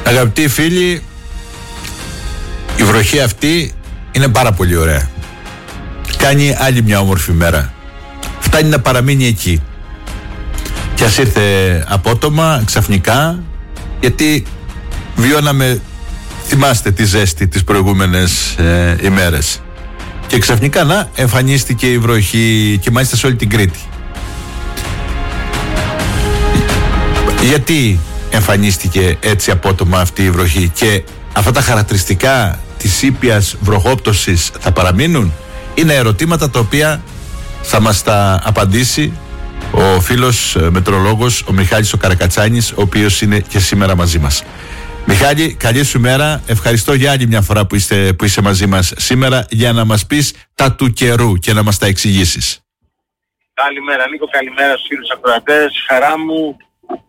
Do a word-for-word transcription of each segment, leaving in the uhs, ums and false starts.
Αγαπητοί φίλοι, η βροχή αυτή είναι πάρα πολύ ωραία. Κάνει άλλη μια όμορφη μέρα. Φτάνει να παραμείνει εκεί. Κι ας ήρθε απότομα, ξαφνικά, γιατί βιώναμε, θυμάστε τη ζέστη τις προηγούμενες ε, ημέρες. Και ξαφνικά να εμφανίστηκε η βροχή, και μάλιστα σε όλη την Κρήτη. Γιατί εμφανίστηκε έτσι απότομα αυτή η βροχή, και αυτά τα χαρακτηριστικά της ήπιας βροχόπτωσης θα παραμείνουν? Είναι ερωτήματα τα οποία θα μας τα απαντήσει ο φίλος μετρολόγος, ο Μιχάλης ο Καρακατσάνης, ο οποίος είναι και σήμερα μαζί μας. Μιχάλη, καλή σου μέρα. Ευχαριστώ για άλλη μια φορά που, είστε, που είσαι μαζί μας σήμερα για να μας πεις τα του καιρού και να μας τα εξηγήσεις. Καλημέρα Νίκο, καλημέρα στους φίλους ακροατές. Χαρά μου,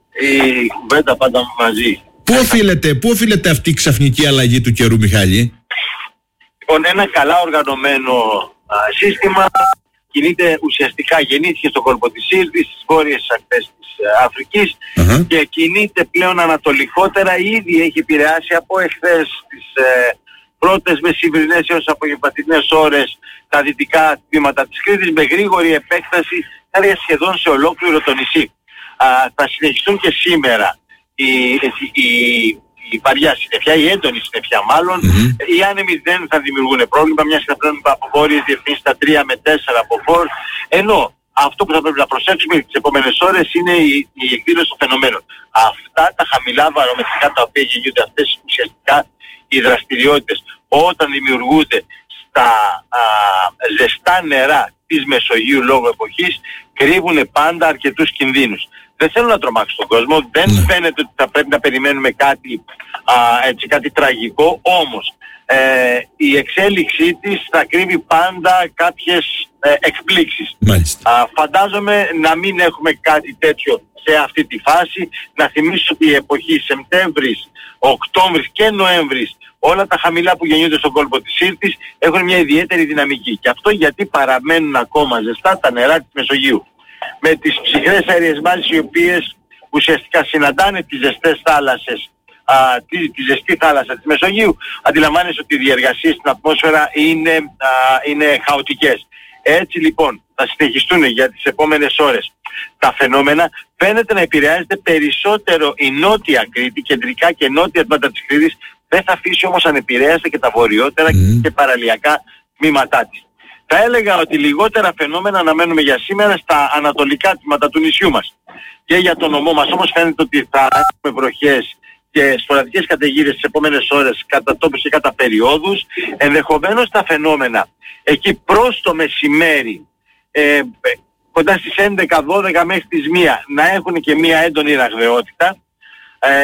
η κουβέντα πάντα μαζί. Πού οφείλεται, πού οφείλεται αυτή η ξαφνική αλλαγή του καιρού, Μιχάλη? Λοιπόν, ένα καλά οργανωμένο α, σύστημα κινείται ουσιαστικά, γεννήθηκε στον κόλπο της Σύρτης, στις βόρειες ακτές της ε, Αφρικής uh-huh. και κινείται πλέον ανατολικότερα. Ήδη έχει επηρεάσει από εχθές τις ε, πρώτες μεσημβρινές έως απογευματινές ώρες τα δυτικά τμήματα της Κρήτης, με γρήγορη επέκταση σχεδόν σε ολόκληρο το νησί. Α, θα συνεχιστούν και σήμερα η, η, η βαριά συννεφιά, η έντονη συννεφιά μάλλον. Mm-hmm. Οι άνεμοι δεν θα δημιουργούν πρόβλημα, μιας και θα πρέπει από βόρειες διευθύνσεις στα τρία με τέσσερα από φορ, ενώ αυτό που θα πρέπει να προσέξουμε τις επόμενες ώρες είναι η, η εκδήλωση των φαινομένων. Αυτά τα χαμηλά βαρομετρικά τα οποία γεννιούνται, αυτές ουσιαστικά οι δραστηριότητες όταν δημιουργούνται στα α, ζεστά νερά της Μεσογείου λόγω εποχής, κρύβουν πάντα αρκετούς κινδύνους. Δεν θέλω να τρομάξω τον κόσμο, δεν ναι. φαίνεται ότι θα πρέπει να περιμένουμε κάτι, α, έτσι, κάτι τραγικό, όμως ε, η εξέλιξή της θα κρύβει πάντα κάποιες ε, εκπλήξεις. Α, φαντάζομαι να μην έχουμε κάτι τέτοιο σε αυτή τη φάση. Να θυμίσω ότι η εποχή Σεπτέμβρης, Οκτώβρης και Νοέμβρης, όλα τα χαμηλά που γεννιούνται στον κόλπο της Σύρτης έχουν μια ιδιαίτερη δυναμική. Και αυτό γιατί παραμένουν ακόμα ζεστά τα νερά της Μεσογείου. Με τις ψυχρές αέριες μάζες οι οποίες ουσιαστικά συναντάνε τις ζεστές θάλασσες, α, τη, τη ζεστή θάλασσα της Μεσογείου, αντιλαμβάνεσαι ότι οι διεργασίες στην ατμόσφαιρα είναι, α, είναι χαοτικές. Έτσι λοιπόν θα συνεχιστούν για τις επόμενες ώρες τα φαινόμενα. Φαίνεται να επηρεάζεται περισσότερο η νότια Κρήτη, κεντρικά και νότια τμήματα της Κρήτης. Δεν θα αφήσει όμως ανεπηρέαστα και τα βορειότερα mm. και παραλιακά τμήματά της. Θα έλεγα ότι λιγότερα φαινόμενα αναμένουμε για σήμερα στα ανατολικά τμήματα του νησιού μας. Και για το νομό μας όμως φαίνεται ότι θα έχουμε βροχές και σποραδικές καταιγίδες τις επόμενες ώρες κατά τόπους και κατά περιόδους. Ενδεχομένως τα φαινόμενα εκεί προς το μεσημέρι, ε, κοντά στις έντεκα δώδεκα μέχρι τις μία, να έχουν και μία έντονη ραγδαιότητα. Ε,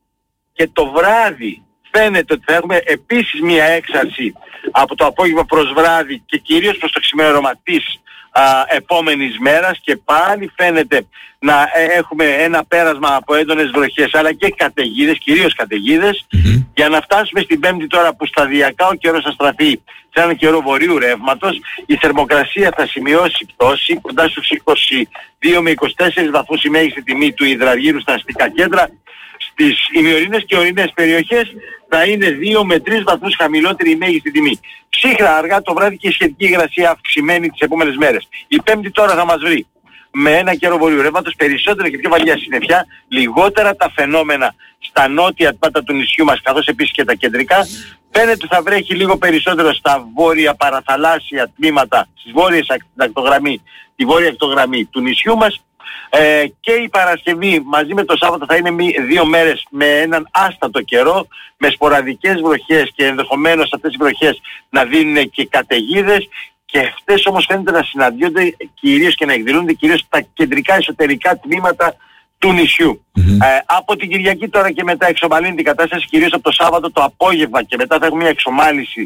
και το βράδυ φαίνεται ότι θα έχουμε επίσης μία έξαρση από το απόγευμα προς βράδυ και κυρίως προς το ξημέρωμα της α, επόμενης μέρας, και πάλι φαίνεται να έχουμε ένα πέρασμα από έντονες βροχές αλλά και καταιγίδες, κυρίως καταιγίδες, mm-hmm. για να φτάσουμε στην Πέμπτη τώρα που σταδιακά ο καιρός θα στραφεί σε έναν καιρό βορείου ρεύματος. Η θερμοκρασία θα σημειώσει πτώση κοντά στους είκοσι δύο με είκοσι τέσσερις βαθμούς η μέγιστη τιμή του υδραργύρου στα αστικά κέντρα. Στις ημιορεινές και ορεινές περιοχές θα είναι δύο με τρεις βαθμούς χαμηλότερη η μέγιστη τιμή. Ψύχρα αργά το βράδυ και η σχετική υγρασία αυξημένη τις επόμενες μέρες. Η Πέμπτη τώρα θα μας βρει με ένα καιρό βορείου ρεύματος, περισσότερα και πιο βαριά συννεφιά, λιγότερα τα φαινόμενα στα νότια τμήματα του νησιού μας, καθώς επίσης και τα κεντρικά. Φαίνεται ότι θα βρέχει λίγο περισσότερο στα βόρεια παραθαλάσσια τμήματα, στις βόρειες ακτογραμμή, τη βόρεια ακτογραμμή του νησιού μας. Ε, και η Παρασκευή μαζί με το Σάββατο θα είναι δύο μέρες με έναν άστατο καιρό, με σποραδικές βροχές και ενδεχομένως αυτές οι βροχές να δίνουν και καταιγίδες, και αυτές όμως φαίνεται να συναντιόνται κυρίως και να εκδηλούνται κυρίως στα κεντρικά εσωτερικά τμήματα του νησιού. Mm-hmm. Ε, από την Κυριακή τώρα και μετά εξομαλύνει την κατάσταση, κυρίως από το Σάββατο το απόγευμα και μετά θα έχουμε μια εξομάλυνση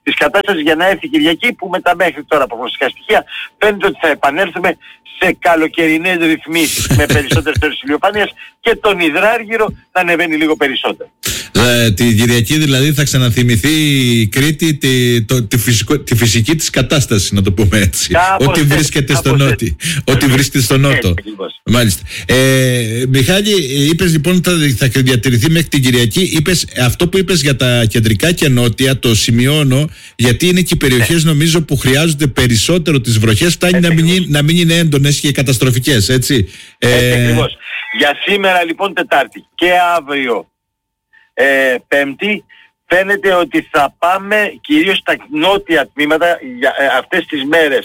της κατάστασης για να έρθει η Κυριακή, που μετά μέχρι τώρα από γνωστικά στοιχεία φαίνεται ότι θα επανέλθουμε σε καλοκαιρινές ρυθμίσεις με περισσότερες ώρες ηλιοφάνειας και τον υδράργυρο θα ανεβαίνει λίγο περισσότερο. Ε, την Κυριακή δηλαδή θα ξαναθυμηθεί η Κρήτη τη, το, τη, φυσικό, τη φυσική της κατάσταση, να το πούμε έτσι. Ό,τι βρίσκεται στο νότι. Ό,τι βρίσκεται στο νότο. Μάλιστα. Ε, Μιχάλη, είπες λοιπόν ότι θα, θα διατηρηθεί μέχρι την Κυριακή. Είπες, αυτό που είπες για τα κεντρικά και νότια το σημειώνω, γιατί είναι και οι περιοχές νομίζω που χρειάζονται περισσότερο τις βροχές. Φτάνει να μην, να μην είναι έντονες και καταστροφικές, έτσι. Ε, ακριβώς. Για σήμερα λοιπόν Τετάρτη και αύριο Ε, Πέμπτη φαίνεται ότι θα πάμε κυρίως στα νότια τμήματα για ε, αυτές τις μέρες.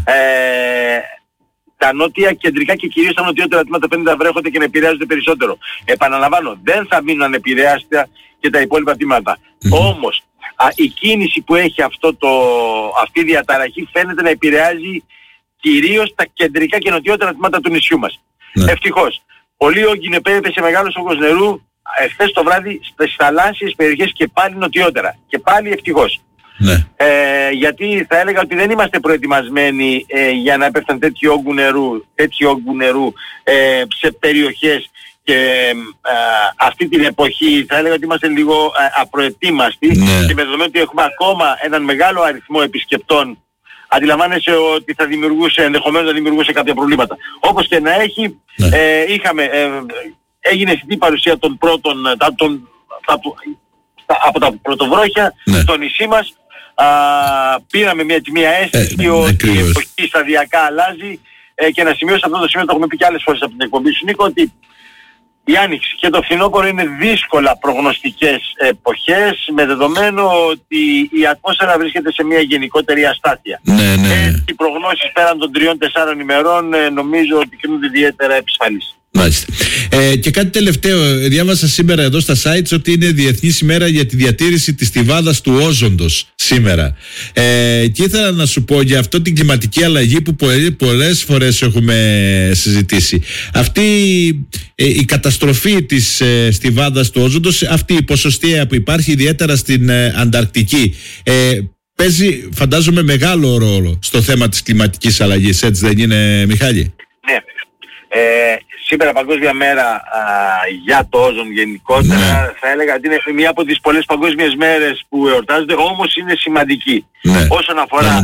Ε, τα νότια κεντρικά και κυρίως τα νοτιότερα τμήματα φαίνεται να βρέχονται και να επηρεάζονται περισσότερο. Επαναλαμβάνω, δεν θα μείνουν ανεπηρεάστια και τα υπόλοιπα τμήματα. Mm-hmm. Όμως α, η κίνηση που έχει αυτό το, αυτή η διαταραχή φαίνεται να επηρεάζει κυρίως τα κεντρικά και νοτιότερα τμήματα του νησιού μας. Mm-hmm. Ευτυχώς. Πολύ όγκινε έπεσε μεγάλος όγκος νερού εχθές το βράδυ στις θαλάσσιες περιοχές και πάλι νοτιότερα. Και πάλι ευτυχώς. Ναι. Ε, γιατί θα έλεγα ότι δεν είμαστε προετοιμασμένοι ε, για να πέφτουν τέτοιο όγκου νερού, τέτοιο όγκου νερού ε, σε περιοχές και ε, αυτή την εποχή θα έλεγα ότι είμαστε λίγο ε, απροετοίμαστοι. Ναι. Και με δεδομένο ότι έχουμε ακόμα έναν μεγάλο αριθμό επισκεπτών, αντιλαμβάνεσαι ότι θα δημιουργούσε, ενδεχομένως θα δημιουργούσε κάποια προβλήματα. Όπως και να έχει, ναι. ε, είχαμε... Ε, έγινε αισθητή παρουσία των πρώτων, τα, των, τα, τα, από τα πρωτοβρόχια ναι. στο νησί μας. Α, πήραμε μια, μια αίσθηση ε, ότι η εποχή σταδιακά αλλάζει ε, και να σημειώσω αυτό το σημείο, το έχουμε πει και άλλες φορές από την εκπομπή σου Νίκο, ότι η Άνοιξη και το φθινόπωρο είναι δύσκολα προγνωστικές εποχές, με δεδομένο ότι η ατμόσφαιρα βρίσκεται σε μια γενικότερη αστάθεια. Ναι, ναι. Ε, οι προγνώσεις πέραν των τριών τεσσάρων ημερών ε, νομίζω ότι κρίνονται ιδιαίτερα επισφαλείς. Μάλιστα. Ε, και κάτι τελευταίο, διάβασα σήμερα εδώ στα sites ότι είναι Διεθνής ημέρα για τη διατήρηση της στιβάδας του όζοντος σήμερα. Ε, και ήθελα να σου πω για αυτό την κλιματική αλλαγή που πολλές φορές έχουμε συζητήσει. Αυτή ε, η καταστροφή της ε, στιβάδας του όζοντος, αυτή η ποσοστία που υπάρχει ιδιαίτερα στην ε, Ανταρκτική, ε, παίζει φαντάζομαι μεγάλο ρόλο στο θέμα της κλιματικής αλλαγής, έτσι δεν είναι Μιχάλη? Ναι. Ε, σήμερα Παγκόσμια Μέρα α, για το όζον γενικότερα, ναι. θα έλεγα ότι είναι μία από τις πολλές παγκόσμιες μέρες που εορτάζονται, όμως είναι σημαντική. Ναι. Όσον αφορά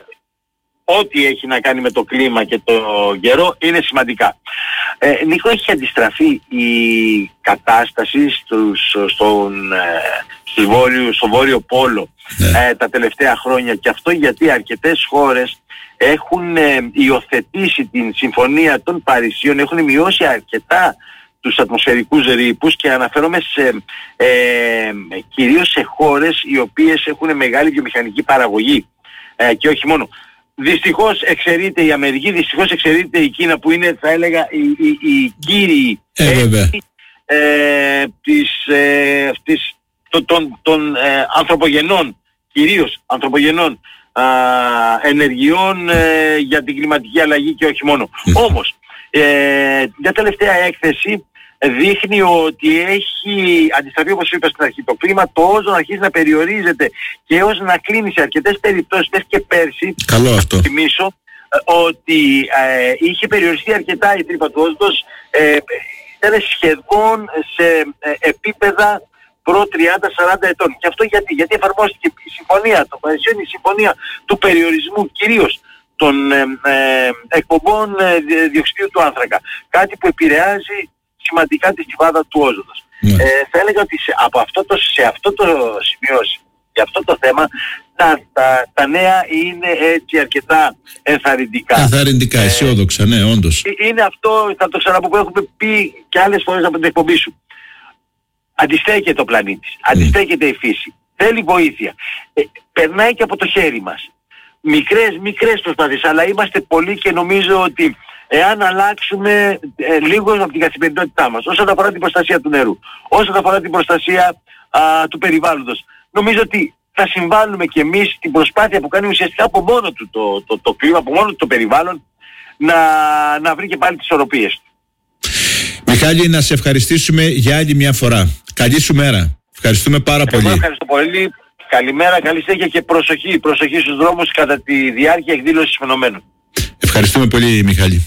ό,τι έχει να κάνει με το κλίμα και το καιρό, είναι σημαντικά. Ε, Νίκο, έχει αντιστραφεί η κατάσταση στους, στον, ε, στους βόρειου, στο Βόρειο Πόλο ναι. ε, τα τελευταία χρόνια, και αυτό γιατί αρκετές χώρες έχουν ε, υιοθετήσει την Συμφωνία των Παρισίων, έχουν μειώσει αρκετά τους ατμοσφαιρικούς ρήπους, και αναφέρομαι σε, ε, κυρίως σε χώρες οι οποίες έχουν μεγάλη βιομηχανική παραγωγή ε, και όχι μόνο. Δυστυχώς εξαιρείται η Αμερική, δυστυχώς εξαιρείται η Κίνα, που είναι θα έλεγα οι, οι, οι κύριοι ε, έτη, ε, της, ε, της, των, των, των ε, ανθρωπογενών, κυρίως ανθρωπογενών α, ενεργειών ε, για την κλιματική αλλαγή και όχι μόνο. Όμως, ε, μια τελευταία έκθεση δείχνει ότι έχει αντιστραφεί, όπως είπα στην αρχή, το κλίμα, το όζον αρχίζει να περιορίζεται και έως να κλείνει σε αρκετές περιπτώσεις, μέχρι και πέρσι. Καλό αυτό. Θα θυμίσω ότι ε, είχε περιοριστεί αρκετά η τρύπα του όζοντος, ε, ήταν σχεδόν σε ε, επίπεδα προ τριάντα σαράντα ετών. Και αυτό γιατί, γιατί εφαρμόστηκε η συμφωνία, το Παρισιόν, η συμφωνία του περιορισμού κυρίως των ε, ε, εκπομπών ε, διοξιδίου του άνθρακα. Κάτι που επηρεάζει σημαντικά τη στιβάδα του όζοντος. Yeah. Ε, θα έλεγα ότι σε, από αυτό το, σε αυτό το σημείο, για αυτό το θέμα, τα, τα, τα νέα είναι έτσι αρκετά ενθαρρυντικά. Ενθαρρυντικά, ε, αισιόδοξα, ναι, όντως. Είναι αυτό, θα το ξαναπώ, που έχουμε πει και άλλες φορές από την εκπομπή σου. Αντιστέκεται ο πλανήτης, αντιστέκεται mm. η φύση, θέλει βοήθεια. Ε, περνάει και από το χέρι μας. Μικρές, μικρές προσπάθειες, αλλά είμαστε πολλοί και νομίζω ότι εάν αλλάξουμε ε, λίγο από την καθημερινότητά μας, όσον αφορά την προστασία του νερού, όσον αφορά την προστασία α, του περιβάλλοντος, νομίζω ότι θα συμβάλλουμε και εμείς την προσπάθεια που κάνει ουσιαστικά από μόνο του το, το, το κλίμα, από μόνο του το περιβάλλον, να, να βρει και πάλι τις ισορροπίες του. Μιχάλη, να σε ευχαριστήσουμε για άλλη μια φορά. Καλή σου μέρα. Ευχαριστούμε πάρα Εγώ πολύ. Ευχαριστώ πολύ. Καλημέρα, καλή συνέχεια και προσοχή, προσοχή στους δρόμους κατά τη διάρκεια εκδήλωσης φαινομένου. Ευχαριστούμε πολύ, Μιχάλη.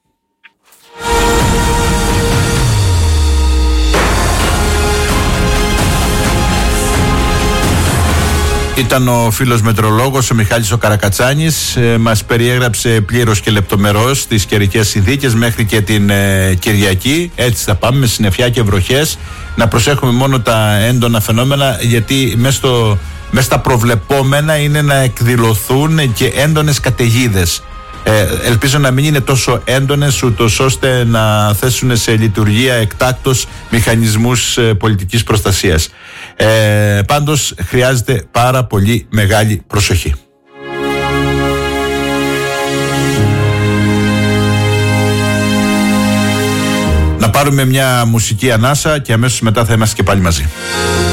Ήταν ο φίλος μετρολόγος, ο Μιχάλης ο Καρακατσάνης, ε, μας περιέγραψε πλήρως και λεπτομερώς τις καιρικές συνθήκες μέχρι και την ε, Κυριακή. Έτσι θα πάμε, με συννεφιά και βροχές. Να προσέχουμε μόνο τα έντονα φαινόμενα, γιατί μέσα, στο, μέσα στα προβλεπόμενα είναι να εκδηλωθούν και έντονες καταιγίδες. Ε, ελπίζω να μην είναι τόσο έντονες, ούτως ώστε να θέσουν σε λειτουργία εκτάκτως μηχανισμούς ε, πολιτικής προστασίας. Ε, πάντως χρειάζεται πάρα πολύ μεγάλη προσοχή. Να πάρουμε μια μουσική ανάσα και αμέσως μετά θα είμαστε και πάλι μαζί.